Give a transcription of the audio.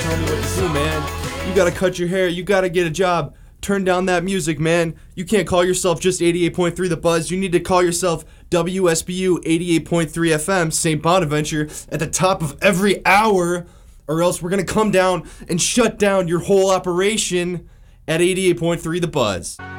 tell me what to do, man. You gotta cut your hair, you gotta get a job. Turn down that music, man. You can't call yourself just 88.3 The Buzz. You need to call yourself WSBU 88.3 FM, St. Bonaventure, at the top of every hour, or else we're gonna come down and shut down your whole operation at 88.3 The Buzz.